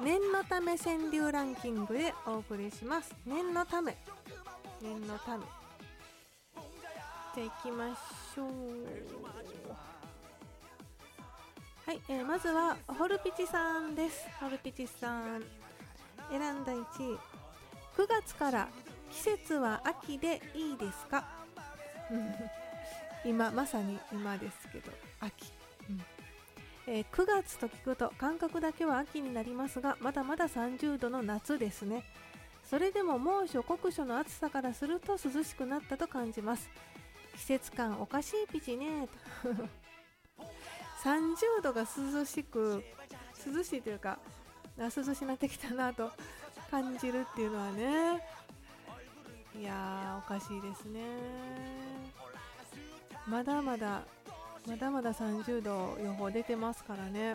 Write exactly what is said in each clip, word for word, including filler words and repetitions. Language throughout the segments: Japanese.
念のため川柳ランキングでお送りします。念のため念のためじゃあ行きましょう。はい、えー、まずはホルピチさんです。ホルピチさん選んだいちい、くがつから季節は秋でいいですか今まさに今ですけど秋、うんえー、くがつと聞くと感覚だけは秋になりますが、まだまださんじゅうどの夏ですね。それでも猛暑酷暑の暑さからすると涼しくなったと感じます。季節感おかしいピチねさんじゅうどが涼しく涼しいというか涼しなってきたなと感じるっていうのはね、いやーおかしいですね。まだまだまだまださんじゅうど予報出てますからね。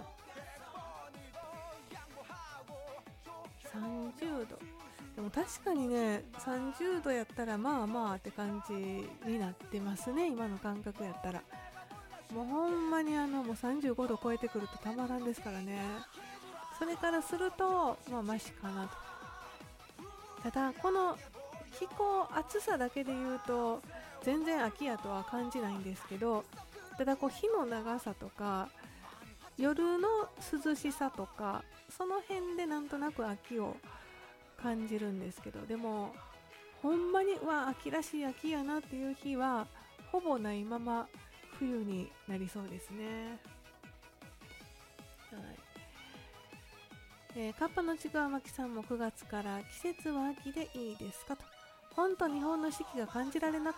さんじゅうどでも確かにね、さんじゅうどやったらまあまあって感じになってますね。今の感覚やったらもうほんまにあのもうさんじゅうごど超えてくるとたまらんですからね。それからするとまあマシかなと。ただこの気候暑さだけで言うと全然秋やとは感じないんですけど、ただこう日の長さとか夜の涼しさとかその辺でなんとなく秋を感じるんですけど、でもほんまにうわ秋らしい秋やなっていう日はほぼないまま冬になりそうですね。はい、えー、カッパのちくわまきさんもくがつから季節は秋でいいですかと。本当日本の四季が感じられなく